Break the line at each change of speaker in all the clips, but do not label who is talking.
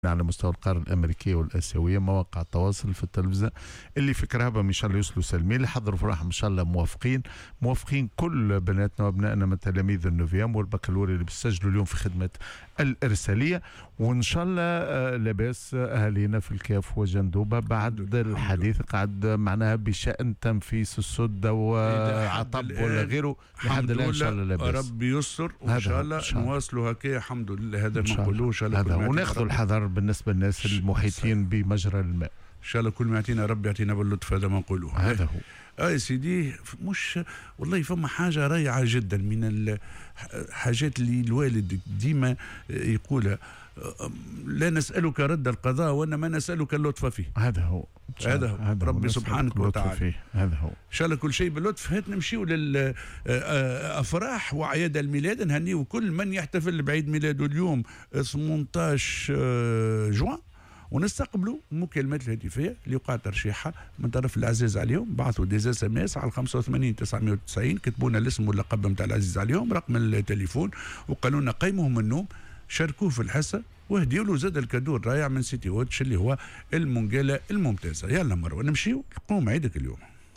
على مستوى القارة الأمريكية والآسيوية، مواقع التواصل في التلفزة اللي في كرهبة إن شاء الله يوصلوا سالمين، اللي حضروا فرحهم إن شاء الله موافقين كل بناتنا وأبنائنا من تلاميذ النوفيام والبكالوريا اللي بيسجلوا اليوم في خدمة الإرسالية، وإن شاء الله لاباس أهالينا في الكاف وجندوبة بعد الحديث قاعد معناها بشأن تنفيس السدة وعطب ولا غيره لحد الآن إن شاء الله لاباس.
ربي يسر وإن شاء الله نواصلوا هكا الحمد لله. هذا ما نقولوش
هذا، وناخذوا الحذر بالنسبة للناس المحيطين بمجرى الماء.
ان شاء الله كل ما يعطينا ربي يعطينا باللطف، هذا ما نقولوه.
هذا هو.
يا سيدي، مش والله فما حاجه رائعه جدا من الحاجات اللي الوالد ديما يقولها: لا نسألك رد القضاء وإنما نسألك اللطف فيه.
هذا هو
ربي سبحانه وتعالى.
هذا هو.
إن شاء الله كل شيء باللطف. هات نمشيو للأفراح وأعياد الميلاد، نهنيو كل من يحتفل بعيد ميلاده اليوم 18 جوان، ونستقبلوا المكالمات الهاتفيه اللي وقع ترشيحها من طرف العزيز عليهم. بعثوا دي اس ام اس على 85 990، كتبوا لنا الاسم واللقب نتاع العزيز عليهم، رقم التليفون، وقالوا لنا قيموه من النوم، شاركوه في الحصه، وهديوا له زاد الكادو الرائع من سيتي واتش اللي هو المنقاله الممتازه. يلا مروه نمشيو قوم عيدك اليوم.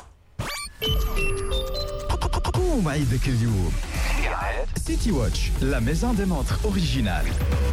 قوم عيدك اليوم. سيتي واتش، لا ميزون دي مونتر اوريجينال.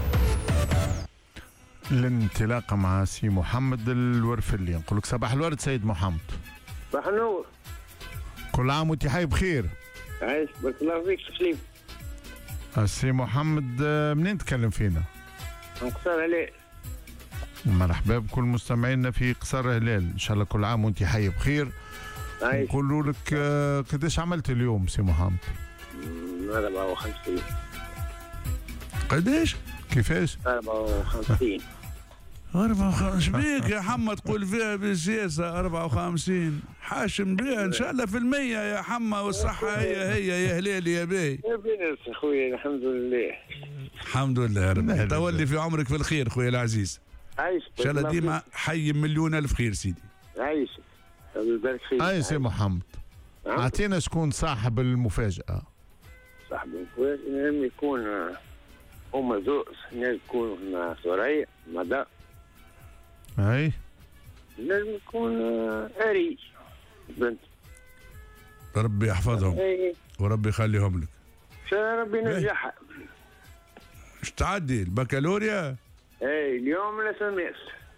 الانطلاقه مع سي محمد الورفلي. نقول لك صباح الورد سيد محمد.
صباح النور.
كل عام وانت حي بخير.
عايش بارك الله فيك سليم.
السي محمد منين تكلم فينا؟
من قصر هلال.
مرحبا بكل مستمعينا في قصر هلال، ان شاء الله كل عام وانت حي بخير. نقولوا لك قداش عملت اليوم سي محمد؟
54.
قداش؟
كيفاش؟
54.
54 بيك يا حمد تقول فيها بالسياسة 54 حاشم بها ان شاء الله في المية يا حما، والصحة هي يا هلالي يا باي.
يا بنس خويا الحمد لله.
الحمد لله يا ربي، تولي في عمرك في الخير خويا العزيز.
عايش
ان شاء الله ديما حي مليون الف خير سيدي.
عايش الله يبارك فيك.
اي سي محمد، اعطينا شكون صاحب المفاجأة؟
صاحب المفاجأة لازم يكون هما زوز، لازم يكون ثريا مدى،
اي
لازم يكون أري بنت.
ربي يحفظهم وربي يخليهم لك.
ان شاء الله ربي ينجحها.
اش تعدي البكالوريا؟
اي اليوم الاساميس.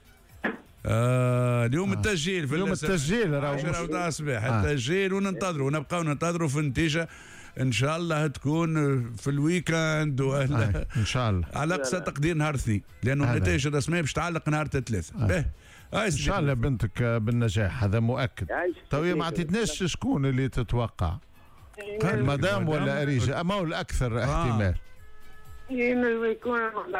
اليوم التسجيل في
اليوم التسجيل راهو
10 تاع الصباح التسجيل، وننتظروا ونبقاو ننتظروا في النتيجه ان شاء الله تكون في الويكاند
ان شاء الله
على اقصى تقدير نهار اثنين، لانه النتائج الرسميه باش تعلق نهار الثلاثاء.
ان شاء الله بنتك بالنجاح هذا مؤكد. تو ما عطيتناش شكون اللي تتوقع، المدام ولا اريجه؟ اما هو الاكثر احتمال
يكون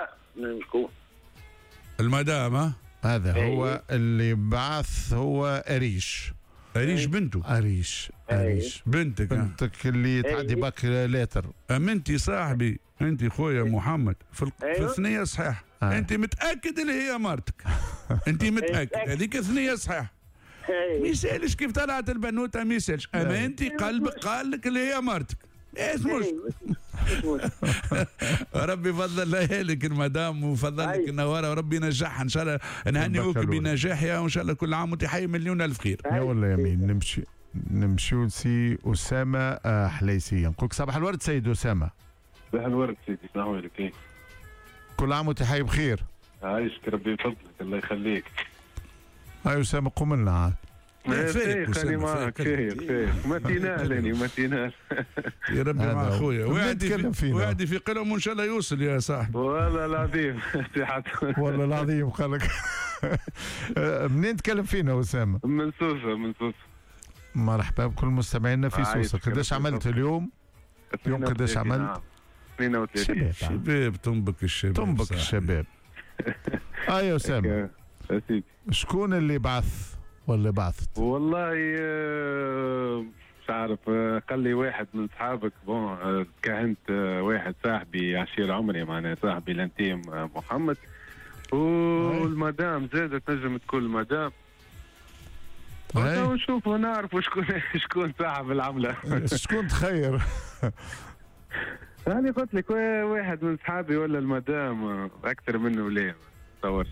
المدام.
هذا هو اللي بعث، هو أريش
بنته.
أريش
بنتك
اللي تعدي باكلاتر.
أمنتي صاحبي، أنت خويا محمد في الثنية صحيح. أنت متأكد اللي هي مرتك؟ أنت متأكد هذيك ثنية صحيح؟ ما يسالش كيف طلعت البنوته، ما يسالش، اما انت قلبك قال لك اللي هي مرتك. اسمش ربي يفضل لك المدام وفضل لك النواره، وربي ينجحها ان شاء الله. نهنيوك بنجاحها وان شاء الله كل عام وانت حي مليون الف خير.
يا والله يمين. نمشيو لسي اسامه حليسيه. نقول لك صباح الورد سيد اسامه.
صباح الورد سيدي، شنو احوالك؟
كل عام وانت حي بخير.
عايشك ربي يفضلك الله يخليك.
هاي اسامه قوم لنا عاد.
خلي معك خير ما تنال ما تنال
يا ربي مع اخويا، وعدي في قلم وان شاء الله يوصل يا صاحبي.
والله العظيم
والله العظيم قال لك. منين تكلم فينا اسامه؟
من سوسه.
مرحبا بكل مستمعينا في سوسه. قداش عملت اليوم؟ اليوم قداش عملت؟
32.
شباب تنبك
الشباب. يا اسامه شكون اللي بعث ولا بعثت؟
والله مش عارف، قال لي واحد من صحابك. كهنت واحد صاحبي عشير عمري، معناها صاحبي الانتيم محمد، والمدام زادت نجم تكون المدام. ونشوفوا نعرفوا شكون صاحب العمله.
شكون تخير؟
يعني قلت لك واحد من صحابي ولا المدام، اكثر منه ولا تصور